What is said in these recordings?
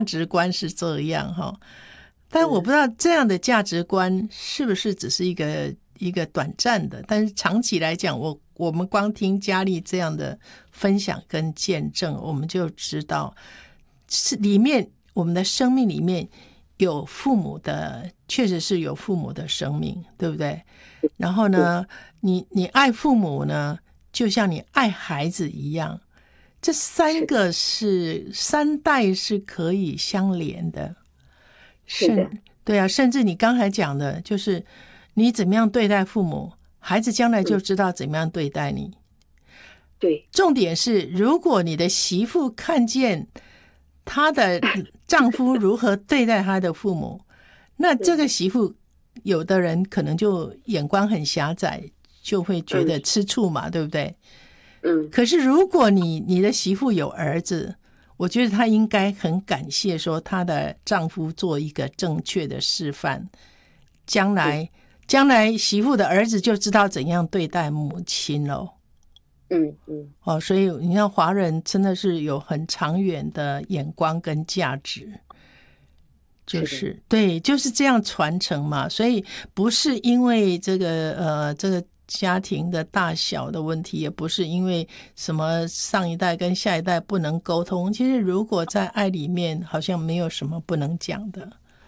值观是这样哈。但我不知道这样的价值观是不是只是一个短暂的，但是长期来讲，我们光听佳丽这样的分享跟见证，我们就知道是里面我们的生命里面有父母的，确实是有父母的生命，对不对？然后呢，你爱父母呢，就像你爱孩子一样，这三代是可以相连的。对啊，甚至你刚才讲的，就是你怎么样对待父母，孩子将来就知道怎么样对待你。 对， 重点是，如果你的媳妇看见她的丈夫如何对待她的父母，那这个媳妇，有的人可能就眼光很狭窄，就会觉得吃醋嘛，对不对？可是如果你的媳妇有儿子，我觉得她应该很感谢说她的丈夫做一个正确的示范，将来媳妇的儿子就知道怎样对待母亲了。所以你看华人真的是有很长远的眼光跟价值，就是对，就是这样传承嘛。所以不是因为这个家庭的大小的问题，也不是因为什么上一代跟下一代不能沟通。其实如果在爱里面，好像没有什么不能讲的。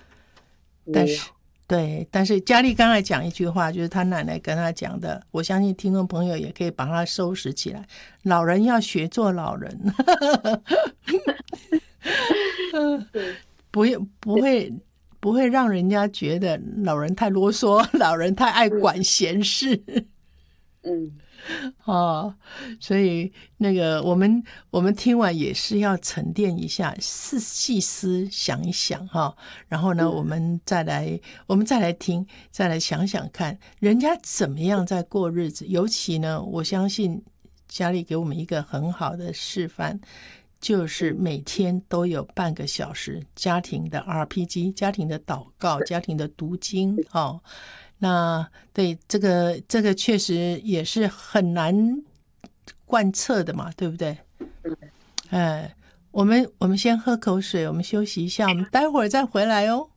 但是佳丽刚才讲一句话，就是她奶奶跟她讲的，我相信听众朋友也可以把它收拾起来。老人要学做老人，不会让人家觉得老人太啰嗦，老人太爱管闲事。所以那个我们听完也是要沉淀一下，细思想一想哈。然后呢，我们再来听，再来想想看，人家怎么样在过日子。尤其呢，我相信佳丽给我们一个很好的示范，就是每天都有半个小时家庭的 RPG， 家庭的祷告，家庭的读经那对这个确实也是很难贯彻的嘛，对不对？我们先喝口水，我们休息一下，我们待会儿再回来哦。